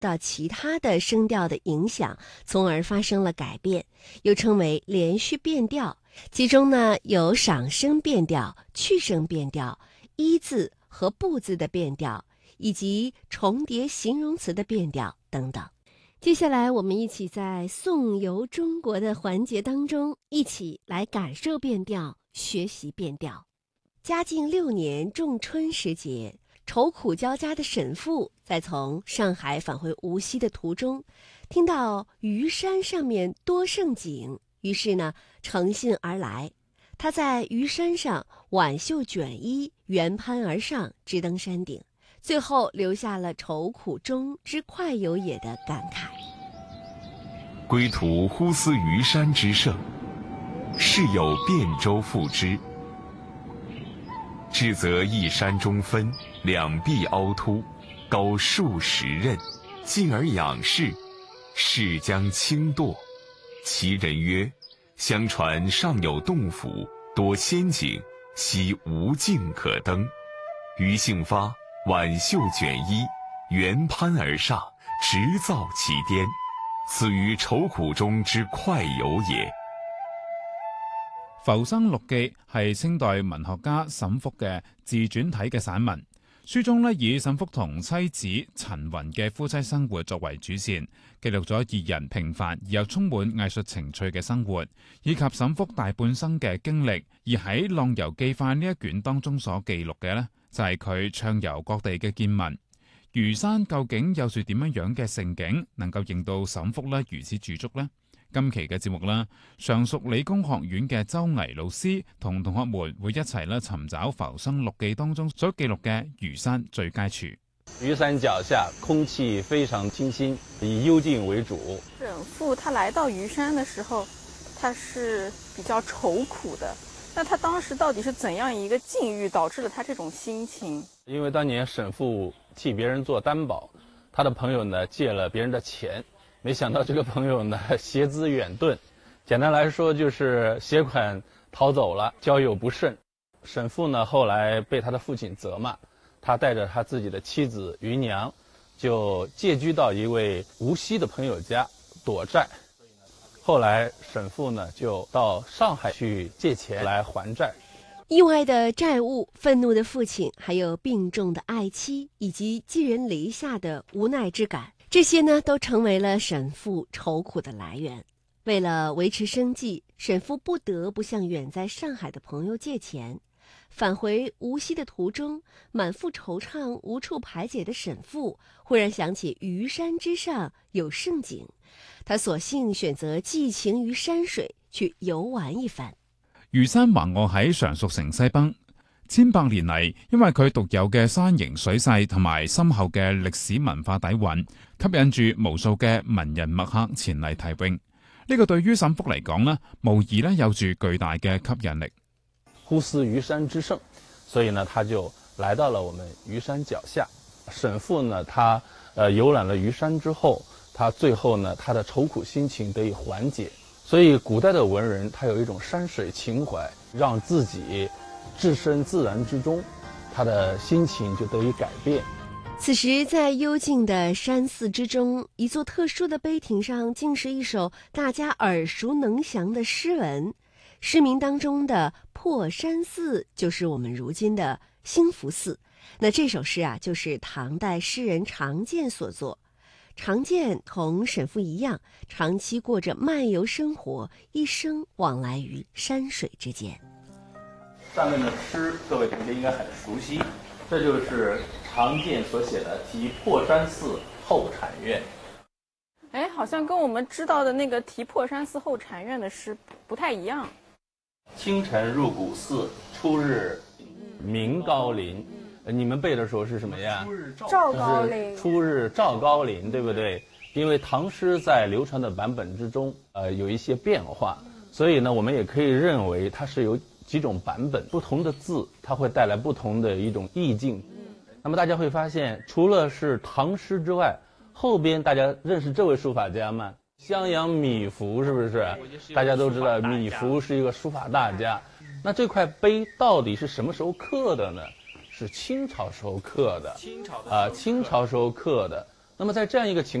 到其他的声调的影响，从而发生了改变，又称为连续变调。其中呢有赏声变调、去声变调、一字和不字的变调，以及重叠形容词的变调等等。接下来我们一起在颂游中国的环节当中，一起来感受变调，学习变调。嘉靖6年仲春时节，愁苦交加的沈复在从上海返回无锡的途中，听到虞山上面多胜景，于是呢乘兴而来。他在虞山上挽袖卷衣，原攀而上，直登山顶，最后留下了愁苦中之快有也的感慨。 归途忽思虞山之胜，事有汴州赋之。至则一山中分，两壁凹凸，高数十仞，进而仰视，势将倾堕。其人曰：相传上有洞府，多仙景，悉无径可登。于兴发，挽袖卷衣，原攀而上，直造其巅。此于愁苦中之快有也。 《浮生六記》係清代文學家沈復嘅自傳體嘅散文，書中以沈復同妻子陳雲嘅夫妻生活作為主線，記錄咗二人平凡而又充滿藝術情趣嘅生活，以及沈復大半生嘅經歷。而喺《浪遊記快》呢一卷當中所記錄嘅就係佢暢遊各地嘅見聞。虞山究竟有住點樣嘅盛景，能夠令到沈復如此駐足呢？今期嘅節目常熟理工學院嘅周巍老師同同學們會一齊尋找《浮生六記》當中所記錄嘅虞山最佳處。 虞山腳下空氣非常清新，以幽靜為主。 沈復他來到虞山的時候，他是比較愁苦的。那他當時到底是怎樣一個境遇導致了他這種心情？ 因為當年沈復替別人做擔保，他的朋友呢借了別人的錢，沒想到這個朋友呢攜資遠遁，簡單來說就是攜款逃走了，交友不慎。沈復呢後來被他的父親責罵，他帶着他自己的妻子芸娘，就借居到一位無錫的朋友家躲債。後來沈復呢就到上海去借錢來還債。 意外的債務、憤怒的父親，還有病重的愛妻，以及寄人籬下的無奈之感，這些呢都成為了沈復愁苦的來源。為了維持生計，沈復不得不向遠在上海的朋友借錢。返回無錫的途中，滿腹惆悵無處排解的沈復忽然想起虞山之上有勝景，他索性選擇寄情於山水，去遊玩一番。 虞山橫臥喺常熟城西北，千百年嚟，因為佢獨有嘅山形水勢同埋深厚嘅歷史文化底蘊，吸引住無數嘅文人墨客前嚟題詠。呢個對於沈復嚟講無疑有住巨大嘅吸引力。 忽思虞山之勝，所以呢，他就來到了我們虞山腳下。沈復呢，他遊覽了虞山之後，他最後呢，他的愁苦心情得以緩解。所以古代的文人，他有一種山水情懷，讓自己置身自然之中，他的心情就得以改變。 此時在幽靜的山寺之中，一座特殊的碑亭上，竟是一首大家耳熟能詳的詩文。詩名當中的破山寺就是我們如今的興福寺。那這首詩就是唐代詩人常建所作。常建同沈復一樣，長期過着漫遊生活，一生往來於山水之間。 上面的詩各位同學應該很熟悉，這就是常建所寫的《題破山寺後禪院》。 哎，好像跟我們知道的那個《題破山寺後禪院》的詩不太一樣。 清晨入古寺，初日明高林。你們背的時候是什麼呀？ 趙高林。 初日趙高林，對不對？因為唐詩在流傳的版本之中，有一些變化，所以呢，我們也可以認為它是有幾種版本，不同的字，它會帶來不同的一種意境。那麼大家會發現，除了是唐詩之外，後邊大家認識這位書法家嗎？襄陽米芾，是不是？大家都知道米芾是一個書法大家。那這塊碑到底是什麼時候刻的呢？是清朝時候刻的。清朝時候刻的。 那么在这样一个情